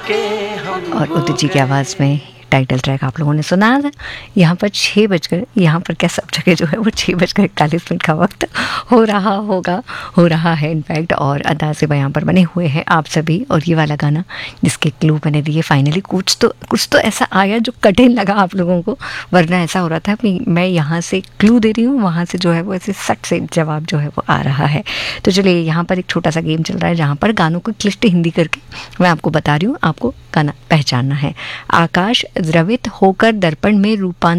और उदित जी की आवाज़ में टाइटल ट्रैक आप लोगों ने सुना था। यहाँ पर 6 बजकर, यहाँ पर क्या सब जगह जो है वो 6:41 का वक्त हो रहा है इनफैक्ट। और अदा से यहाँ पर बने हुए हैं आप सभी। और ये वाला गाना जिसके क्लू मैंने दिए, फाइनली कुछ तो ऐसा आया जो कठिन लगा आप लोगों को, वरना ऐसा हो रहा था कि मैं यहाँ से क्लू दे रही हूँ, वहाँ से जो है वो ऐसे सट से जवाब जो है वो आ रहा है। तो चलिए, यहाँ पर एक छोटा सा गेम चल रहा है जहाँ पर गानों को क्लिष्ट हिंदी करके मैं आपको बता रही हूँ, आपको गाना पहचानना है। आकाश द्रवित होकर दर्पण में रूपांतरित